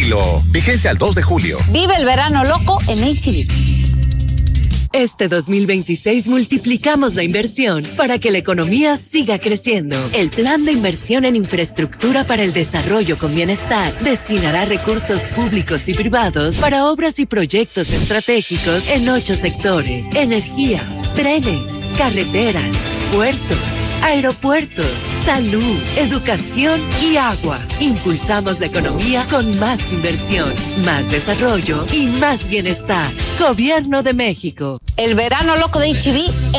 kilo. Vigencia al 2 de julio. Vive el verano loco en H-E-B. Este 2026 multiplicamos la inversión para que la economía siga creciendo. El Plan de Inversión en Infraestructura para el Desarrollo con Bienestar destinará recursos públicos y privados para obras y proyectos estratégicos en 8 sectores: energía, trenes, carreteras, puertos, aeropuertos, salud, educación y agua. Impulsamos la economía con más inversión, más desarrollo y más bienestar. Gobierno de México. El verano loco de H-E-B